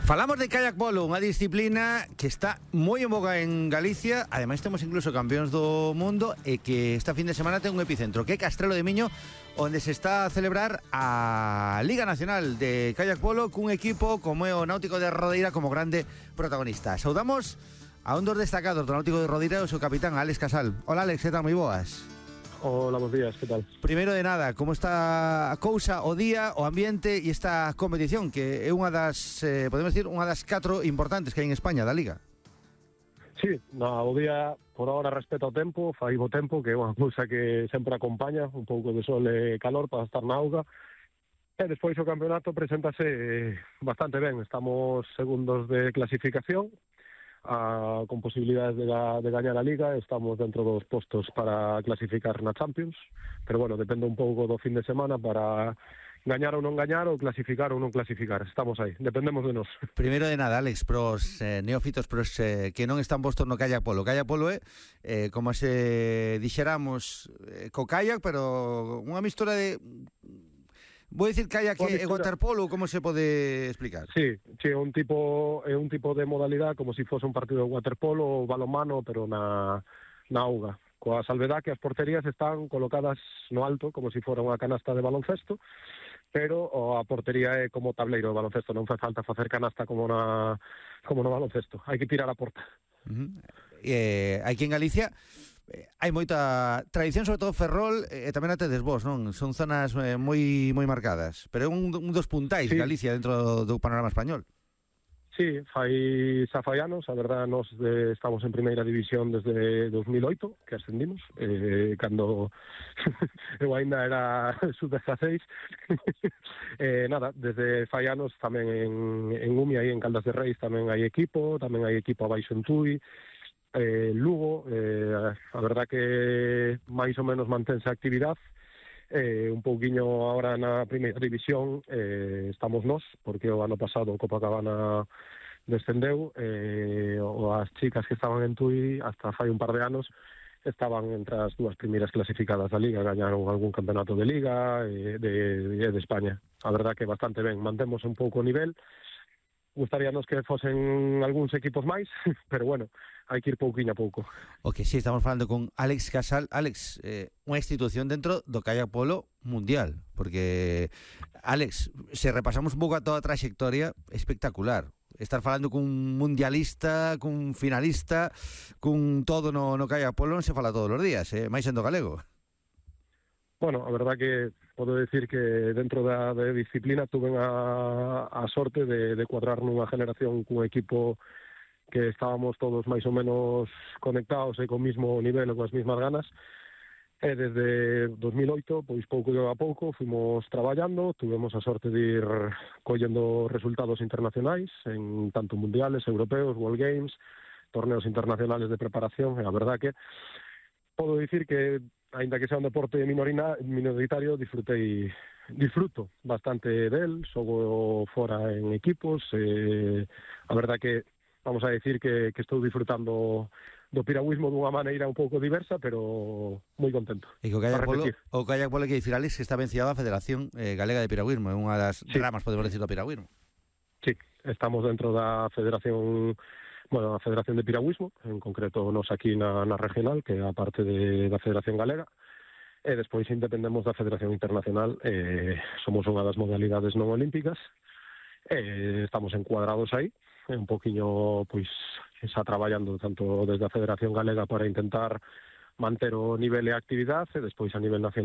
Falamos de kayak polo, unha disciplina que está moi en boga en Galicia. Ademais temos incluso campeóns do mundo e que esta fin de semana ten un epicentro, que é Castrelo de Miño, onde se está a celebrar a Liga Nacional de Kayak Polo cun equipo como é o Náutico de Rodeira como grande protagonista. Saudamos a un dos destacados do Náutico de Rodeira, o seu capitán, Alex Casal. Hola Alex, que tal? Moi boas. Hola, buenos días, ¿qué tal? Primeiro de nada, como está a cousa, o día, o ambiente e esta competición que é unha das, podemos decir, unha das 4 importantes que hai en España da Liga? Sí, o día por ahora respeta o tempo, fai bo tempo, que é unha cousa que sempre acompaña, un pouco de sol e calor para estar na auga. E despois o campeonato preséntase bastante ben, estamos segundos de clasificación, con posibilidades de gañar a Liga, estamos dentro dos postos para clasificar na Champions, pero bueno, depende un pouco do fin de semana para gañar ou non gañar, ou clasificar ou non clasificar, estamos aí, dependemos de nós. Primeiro de nada, Alex, pros neófitos, pros que non están postos no kayak polo é, como se dixéramos, co kayak, pero unha mistura de... Vou dicir kayak e waterpolo, como se pode explicar? Sí, é un tipo de modalidade como se fose un partido de waterpolo ou balonmano, pero na auga. Coa salvedad que as porterías están colocadas no alto, como se fora unha canasta de baloncesto, pero a portería é como tableiro de baloncesto, non fai falta facer canasta como no baloncesto, hai que tirar a porta. Aquí en Galicia hai moita tradición, sobre todo Ferrol, e tamén a tedes vos, non? Son zonas moi marcadas, pero é un dos puntais, sí. Galicia dentro do panorama español. Sí, fai anos, a verdad, nos estamos en primeira división desde 2008, que ascendimos, cando eu ainda era sub-16. Desde fai anos tamén en Umi, aí en Caldas de Reis, tamén hai equipo abaixo en Tui, Lugo, a verdad que máis ou menos mantense a actividade, un pouquiño agora na primeira división estamos nós, porque o ano pasado o Copacabana descendeu, as chicas que estaban en Tui hasta fai un par de anos estaban entre as dúas primeiras clasificadas da Liga, gañaron algún campeonato de Liga de España. A verdad que bastante ben, mantemos un pouco o nivel. Gustaríanos que fosen algúns equipos máis, pero bueno, hai que ir pouquiño a pouco. Ok, sí, estamos falando con Alex Casal. Alex, unha institución dentro do kayak polo mundial, porque, Alex, se repasamos un pouco a toda a trayectoria, espectacular. Estar falando cun mundialista, cun finalista, cun todo no kayak polo non se fala todos os días, máis sendo galego. Bueno, a verdad que podo decir que dentro da disciplina tuve a sorte de cuadrar nunha generación cun equipo que estábamos todos máis ou menos conectados e co mismo nivel e coas mismas ganas. E desde 2008, pois pouco a pouco, fomos traballando, tuvemos a sorte de ir collendo resultados internacionais en tanto mundiales, europeos, World Games, torneos internacionales de preparación, e a verdad que podo dicir que aínda que sea un deporte minoritario, disfruto bastante del, xogo fora en equipos, a verdad que vamos a decir que estou disfrutando do piragüismo dunha maneira un pouco diversa, pero moi contento. E que o kayak polo que dicir, Alex, que está vencido a Federación Galega de Piragüismo, é unha das ramas, podemos decir, do piragüismo. Sí, estamos dentro da Federación... Bueno, a Federación de Piragüismo, en concreto nos aquí na regional, que é a parte da Federación Galega, e despois independemos da Federación Internacional, somos unha das modalidades non olímpicas, estamos encuadrados aí, un poquinho, pois, xa traballando tanto desde a Federación Galega para intentar manter o nivel e a actividade, e despois a nivel nacional